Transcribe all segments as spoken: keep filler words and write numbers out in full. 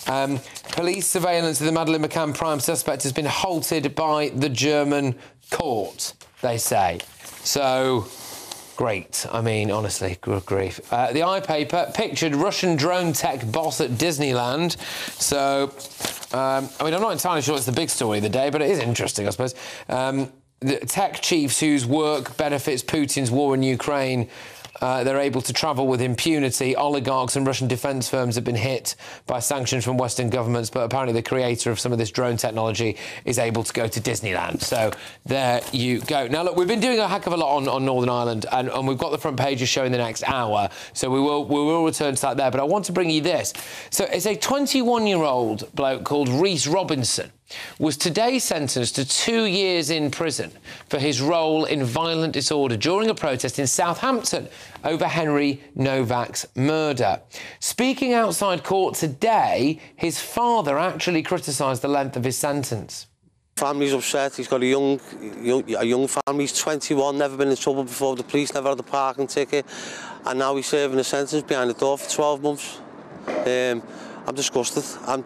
Um, police surveillance of the Madeleine McCann prime suspect has been halted by the German court, they say. So, great. I mean, honestly, good grief. Uh, the iPaper pictured Russian drone tech boss at Disneyland. So, um, I mean, I'm not entirely sure it's the big story of the day, but it is interesting, I suppose. Um, the tech chiefs whose work benefits Putin's war in Ukraine, Uh, they're able to travel with impunity. Oligarchs and Russian defence firms have been hit by sanctions from Western governments, but apparently the creator of some of this drone technology is able to go to Disneyland. So there you go. Now, look, we've been doing a heck of a lot on, on Northern Ireland, and, and we've got the front pages showing the next hour, so we will, we will return to that there. But I want to bring you this. So it's a twenty-one-year-old bloke called Rhys Robinson was today sentenced to two years in prison for his role in violent disorder during a protest in Southampton over Henry Novak's murder. Speaking outside court today, his father actually criticised the length of his sentence. Family's upset. He's got a young, young, a young family. He's twenty-one, never been in trouble before the police, never had a parking ticket, and now he's serving a sentence behind the door for twelve months. Um, I'm disgusted. I'm,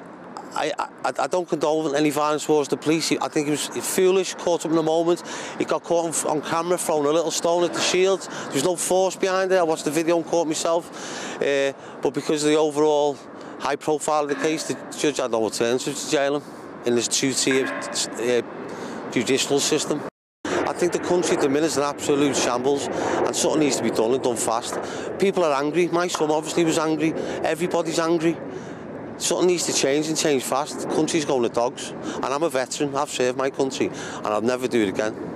I, I, I don't condone any violence towards the police. I think he was foolish, caught up in the moment. He got caught on, on camera throwing a little stone at the shield. There's no force behind it. I watched the video and caught myself. Uh, but because of the overall high profile of the case, the judge had no alternative to jail him in this two-tier uh, judicial system. I think the country at the minute is an absolute shambles, and something needs to be done and done fast. People are angry. My son obviously was angry. Everybody's angry. Something needs to change and change fast. The country's going to dogs. And I'm a veteran. I've served my country, and I'll never do it again.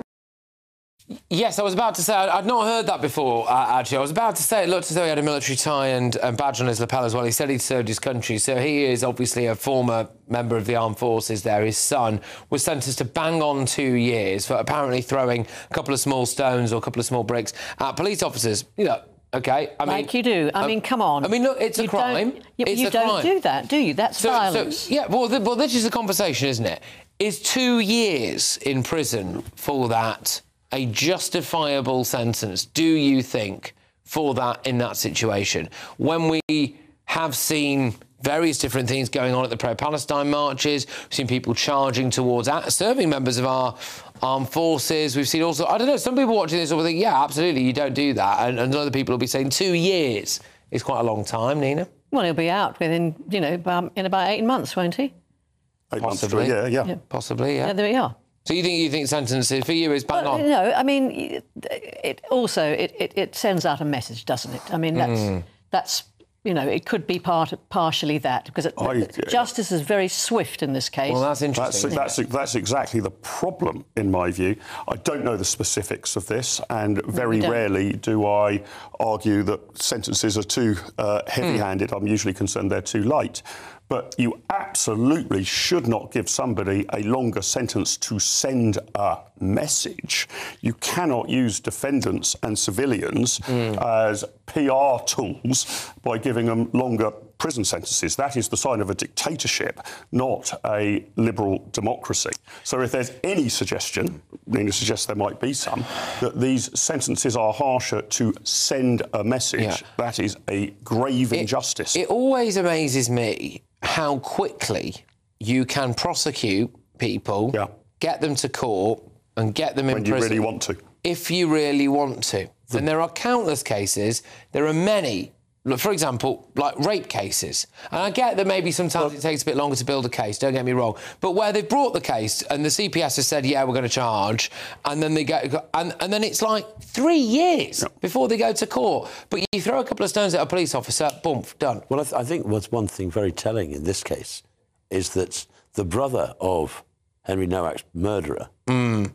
Yes, I was about to say, I'd not heard that before, uh, actually. I was about to say it looked as though he had a military tie and, and badge on his lapel as well. He said he'd served his country, so he is obviously a former member of the armed forces there. His son was sentenced to bang on two years for apparently throwing a couple of small stones or a couple of small bricks at police officers. You know, OK, I mean... Like you do. I um, mean, come on. I mean, look, it's you a crime. Don't, you it's you a don't crime. do that, do you? That's so, violence. So, yeah, well, the, well, this is the conversation, isn't it? Is two years in prison for that a justifiable sentence, do you think, for that in that situation? When we have seen various different things going on at the pro-Palestine marches, we've seen people charging towards serving members of our armed forces. We've seen also, I don't know, some people watching this will think, yeah, absolutely, you don't do that. And, and other people will be saying two years is quite a long time, Nina. Well, he'll be out within, you know, um, in about eight months, won't he? Eight Possibly. months, yeah, yeah. yeah. Possibly, yeah. Yeah, there we are. So you think you think sentences for you is bang well, on? No, I mean, it also it, it, it sends out a message, doesn't it? I mean, that's mm. that's you know, it could be part partially that because it, I, justice is very swift in this case. Well, that's interesting. That's, that's that's exactly the problem, in my view. I don't know the specifics of this, and very no, rarely do I argue that sentences are too uh, heavy-handed. Mm. I'm usually concerned they're too light. But you absolutely should not give somebody a longer sentence to send a message. You cannot use defendants and civilians mm. as P R tools by giving them longer prison sentences. That is the sign of a dictatorship, not a liberal democracy. So if there's any suggestion, Nina suggests there might be some, that these sentences are harsher to send a message, yeah. that is a grave it, injustice. It always amazes me how quickly you can prosecute people, yeah. get them to court and get them in when prison. When you really want to. If you really want to. The... And there are countless cases, there are many, for example, like rape cases. And I get that maybe sometimes well, it takes a bit longer to build a case, don't get me wrong. But where they've brought the case and the C P S has said, yeah, we're going to charge, and then they go, and, and then it's like three years yeah. before they go to court. But you throw a couple of stones at a police officer, boom, done. Well, I, th- I think what's one thing very telling in this case is that the brother of Henry Nowak's murderer mm.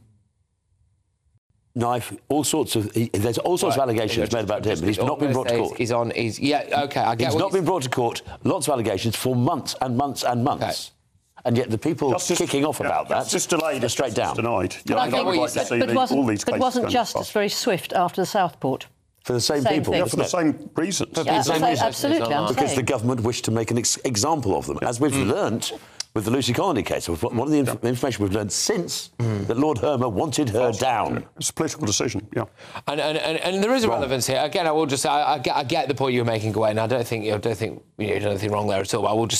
knife, all sorts of... He, there's all sorts right. of allegations yeah, made about him, but he's not been brought to court. He's on... He's, yeah, OK, I get He's what not he's... been brought to court. Lots of allegations for months and months and months. Okay. And yet the people justice, kicking off yeah, about that... just delayed. Are straight down. Denied. Yeah, but I think, I like to see but, the, wasn't, all these but wasn't justice very swift after the Southport? For the same, same people? Thing. Yeah, for the same reasons. For yeah, the same reasons. Absolutely, I'm Because saying. the government wished to make an ex- example of them. As we've mm. learnt with the Lucy Colony case, one of the inf- yeah. information we've learned since mm. that Lord Hermer wanted her That's, down. It's a political decision, yeah. And and, and, and there is a wrong. relevance here. Again, I will just say, I, I, get, I get the point you're making, Gwen. I don't think, I don't think you know, there's anything wrong there at all. But I will just